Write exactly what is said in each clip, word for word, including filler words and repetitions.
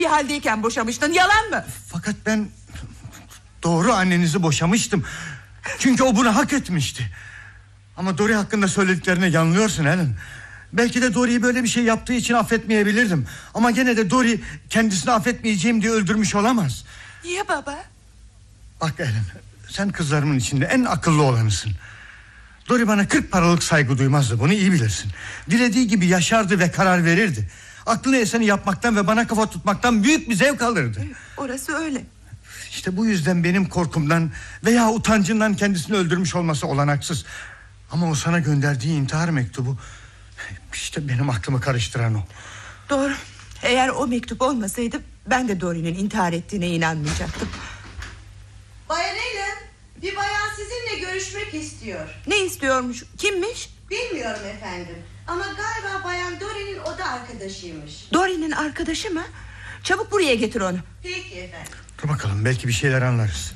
bir haldeyken boşamıştın, yalan mı? Fakat ben doğru annenizi boşamıştım. Çünkü o bunu hak etmişti. Ama Dory hakkında söylediklerine yanılıyorsun Helen. Belki de Dory'yi böyle bir şey yaptığı için affetmeyebilirdim. Ama gene de Dory kendisini affetmeyeceğim diye öldürmüş olamaz. Niye baba? Bak Helen, sen kızlarımın içinde en akıllı olanısın. Dory bana kırk paralık saygı duymazdı, bunu iyi bilirsin. Dilediği gibi yaşardı ve karar verirdi. Aklına eseni yapmaktan ve bana kafa tutmaktan büyük bir zevk alırdı. Orası öyle. İşte bu yüzden benim korkumdan veya utancından kendisini öldürmüş olması olanaksız. Ama o sana gönderdiği intihar mektubu, İşte benim aklımı karıştıran o. Doğru. Eğer o mektup olmasaydı ben de Dory'nin intihar ettiğine inanmayacaktım. Bayan Helen, bir bayan sizinle görüşmek istiyor. Ne istiyormuş? Kimmiş? Bilmiyorum efendim. Ama galiba bayan Dory'nin oda arkadaşıymış. Dory'nin arkadaşı mı? Çabuk buraya getir onu. Peki efendim. Dur bakalım, belki bir şeyler anlarız.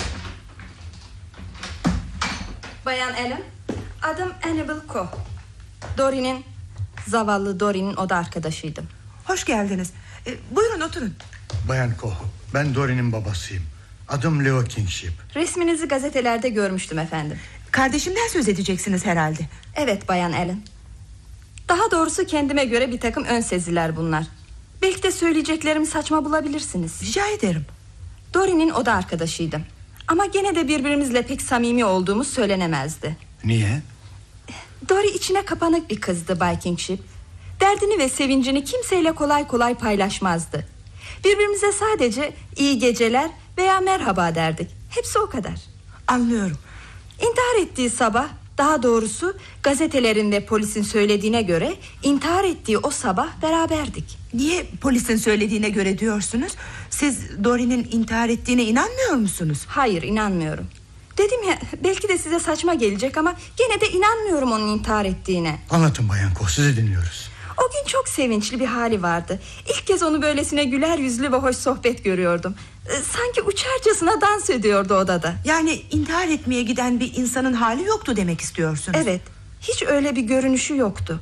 Bayan Helen, adım Annabel Coe. Dory'nin, zavallı Dory'nin oda arkadaşıydım. Hoş geldiniz. Ee, buyurun oturun. Bayan Coe, ben Dory'nin babasıyım. Adım Leo Kingship. Resminizi gazetelerde görmüştüm efendim. Kardeşimden söz edeceksiniz herhalde. Evet Bayan Helen. Daha doğrusu kendime göre bir takım ön seziler bunlar. Belki de söyleyeceklerimi saçma bulabilirsiniz. Rica ederim. Dory'nin oda arkadaşıydım. Ama gene de birbirimizle pek samimi olduğumuz söylenemezdi. Niye? Dory içine kapanık bir kızdı Bay Kingship. Derdini ve sevincini kimseyle kolay kolay paylaşmazdı. Birbirimize sadece iyi geceler veya merhaba derdik. Hepsi o kadar. Anlıyorum. İntihar ettiği sabah, daha doğrusu gazetelerin ve polisin söylediğine göre intihar ettiği o sabah beraberdik. Niye polisin söylediğine göre diyorsunuz? Siz Dory'nin intihar ettiğine inanmıyor musunuz? Hayır, inanmıyorum. Dedim ya, belki de size saçma gelecek ama gene de inanmıyorum onun intihar ettiğine. Anlatın Bayan Coe, sizi dinliyoruz. O gün çok sevinçli bir hali vardı. İlk kez onu böylesine güler yüzlü ve hoş sohbet görüyordum. Sanki uçarcasına dans ediyordu odada. Yani intihar etmeye giden bir insanın hali yoktu demek istiyorsunuz? Evet, hiç öyle bir görünüşü yoktu.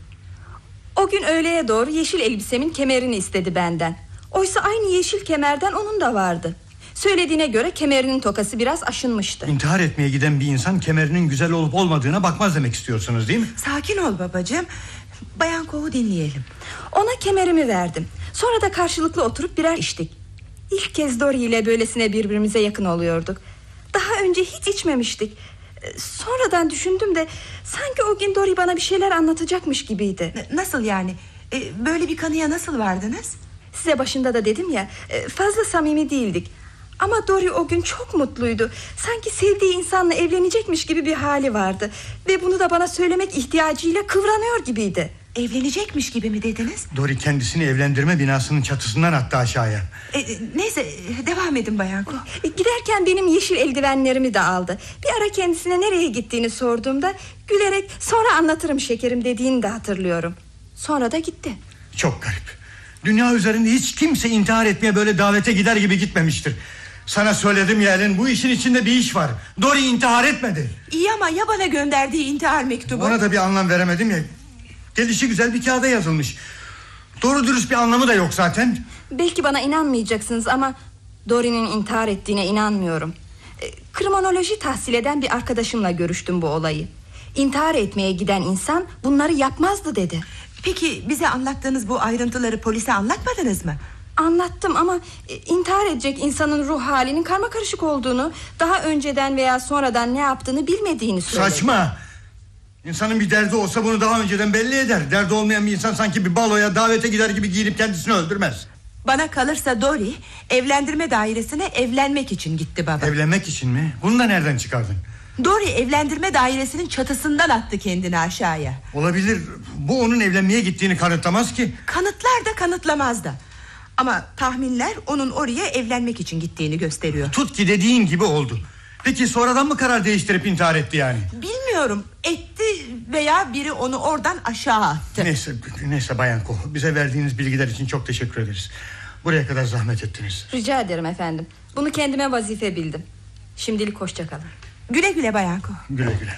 O gün öğleye doğru yeşil elbisemin kemerini istedi benden. Oysa aynı yeşil kemerden onun da vardı. Söylediğine göre kemerinin tokası biraz aşınmıştı. İntihar etmeye giden bir insan kemerinin güzel olup olmadığına bakmaz demek istiyorsunuz değil mi? Sakin ol babacığım. Bayan Coe'u dinleyelim. Ona kemerimi verdim. Sonra da karşılıklı oturup birer içtik. İlk kez Dory ile böylesine birbirimize yakın oluyorduk. Daha önce hiç içmemiştik. Sonradan düşündüm de sanki o gün Dory bana bir şeyler anlatacakmış gibiydi. Nasıl yani? Ee, böyle bir kanıya nasıl vardınız? Size başında da dedim ya, fazla samimi değildik. Ama Dory o gün çok mutluydu. Sanki sevdiği insanla evlenecekmiş gibi bir hali vardı. Ve bunu da bana söylemek ihtiyacıyla kıvranıyor gibiydi. Evlenecekmiş gibi mi dediniz? Dory kendisini evlendirme binasının çatısından attı aşağıya. E, neyse devam edin Bayan Coe. E, giderken benim yeşil eldivenlerimi de aldı. Bir ara kendisine nereye gittiğini sorduğumda gülerek sonra anlatırım şekerim dediğini de hatırlıyorum. Sonra da gitti. Çok garip. Dünya üzerinde hiç kimse intihar etmeye böyle davete gider gibi gitmemiştir. Sana söyledim ya Helen, bu işin içinde bir iş var. Dory intihar etmedi. İyi ama ya bana gönderdiği intihar mektubu? Ona da bir anlam veremedim ya. Gelişi güzel bir kağıda yazılmış. Doğru dürüst bir anlamı da yok zaten. Belki bana inanmayacaksınız ama Dory'nin intihar ettiğine inanmıyorum. e, Kriminoloji tahsil eden bir arkadaşımla görüştüm bu olayı. İntihar etmeye giden insan bunları yapmazdı dedi. Peki bize anlattığınız bu ayrıntıları polise anlatmadınız mı? Anlattım ama e, intihar edecek insanın ruh halinin karmakarışık olduğunu, daha önceden veya sonradan ne yaptığını bilmediğini söyledi. Saçma. İnsanın bir derdi olsa bunu daha önceden belli eder. Derdi olmayan bir insan sanki bir baloya davete gider gibi giyinip kendisini öldürmez. Bana kalırsa Dory evlendirme dairesine evlenmek için gitti baba. Evlenmek için mi? Bunu da nereden çıkardın? Dory evlendirme dairesinin çatısından attı kendini aşağıya. Olabilir. Bu onun evlenmeye gittiğini kanıtlamaz ki. Kanıtlar da kanıtlamaz da. Ama tahminler onun oraya evlenmek için gittiğini gösteriyor. Tut ki dediğin gibi oldu. Peki sonradan mı karar değiştirip intihar etti yani? Bilmiyorum, etti veya biri onu oradan aşağı attı. Neyse, neyse Bayan Coe, bize verdiğiniz bilgiler için çok teşekkür ederiz. Buraya kadar zahmet ettiniz. Rica ederim efendim. Bunu kendime vazife bildim. Şimdilik hoşça kalın. Güle güle Bayan Coe. Güle güle.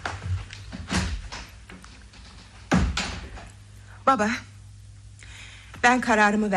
Baba, Ben kararımı